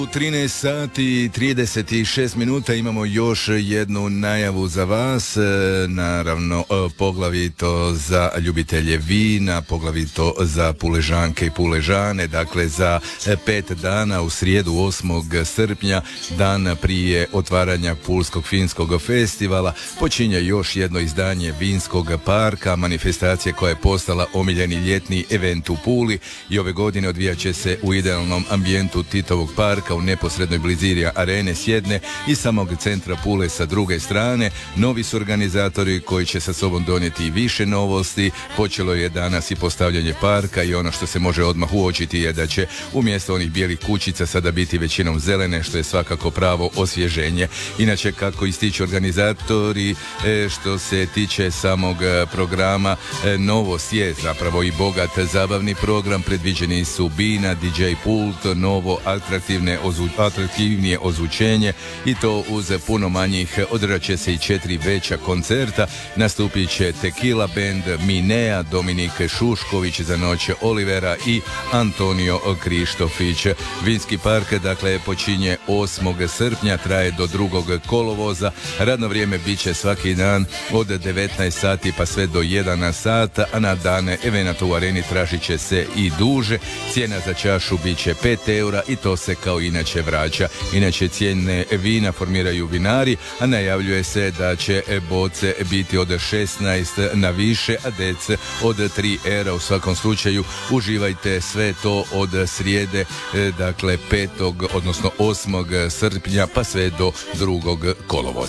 U 13 sati i 36 minuta imamo još jednu najavu za vas, naravno poglavito za ljubitelje vina, poglavito za puležanke i puležane, dakle za 5 dana u srijedu 8. srpnja, dan prije otvaranja Pulskog finskog festivala, počinje još jedno izdanje Vinskog parka, manifestacija koja je postala omiljeni ljetni event u Puli i ove godine odvijat će se u idealnom ambijentu Titovog parka u neposrednoj blizini arene s jedne i samog centra Pule sa druge strane. Novi su organizatori koji će sa sobom donijeti i više novosti. Počelo je danas i postavljanje parka i ono što se može odmah uočiti je da će umjesto onih bijelih kućica sada biti većinom zelene, što je svakako pravo osvježenje. Inače, kako ističu organizatori, što se tiče samog programa, novost je zapravo i bogat zabavni program. Predviđeni su bina, DJ pult, novo atraktivnije ozvučenje i to uz puno manjih. Održat će se i 4 veća koncerta. Nastupit će Tequila Band, Minea, Dominik Šušković, za noć Olivera i Antonio Krištofić. Vinski park dakle počinje 8. srpnja, traje do 2. kolovoza. Radno vrijeme bit će svaki dan od 19 sati pa sve do 1 sata, a na dane evenata u areni tražit će se i duže. Cijena za čašu bit će 5 eura i to se kao inače vraća. Inače, cijene vina formiraju vinari, a najavljuje se da će boce biti od 16 na više, a dece od 3 eura. U svakom slučaju uživajte sve to od srijede, dakle 5. odnosno 8. srpnja pa sve do 2. kolovoza.